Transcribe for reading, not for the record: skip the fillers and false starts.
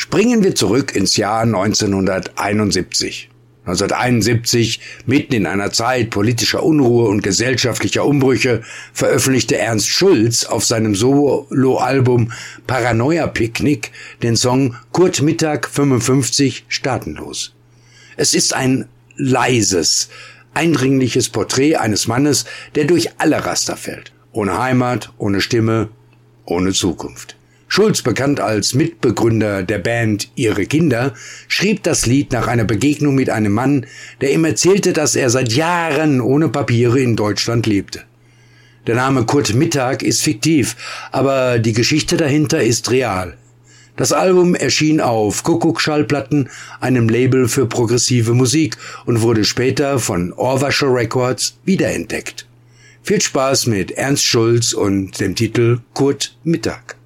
Springen wir zurück ins Jahr 1971. 1971, mitten in einer Zeit politischer Unruhe und gesellschaftlicher Umbrüche, veröffentlichte Ernst Schulz auf seinem Soloalbum Paranoia Picknick den Song Kurt Mittag 55 staatenlos. Es ist ein leises, eindringliches Porträt eines Mannes, der durch alle Raster fällt. Ohne Heimat, ohne Stimme, ohne Zukunft. Schulz, bekannt als Mitbegründer der Band Ihre Kinder, schrieb das Lied nach einer Begegnung mit einem Mann, der ihm erzählte, dass er seit Jahren ohne Papiere in Deutschland lebte. Der Name Kurt Mittag ist fiktiv, aber die Geschichte dahinter ist real. Das Album erschien auf Kuckuck-Schallplatten, einem Label für progressive Musik, und wurde später von Ohrwaschel Records wiederentdeckt. Viel Spaß mit Ernst Schulz und dem Titel Kurt Mittag.